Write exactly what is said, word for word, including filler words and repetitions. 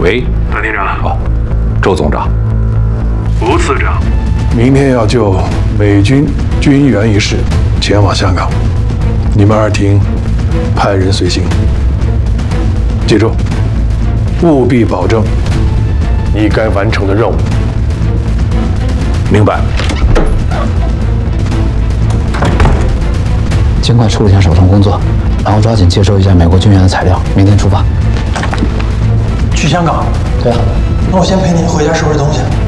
喂， 段厅长。 哦，周总长。 吴次长。 明天要就美军军援一事前往香港，你们二厅派人随行。记住，务必保证你该完成的任务。 明白。 尽快处理一下手头工作，然后抓紧接收一下美国军援的材料，明天出发。 去香港？ 对啊。 那我先陪你回家收拾东西。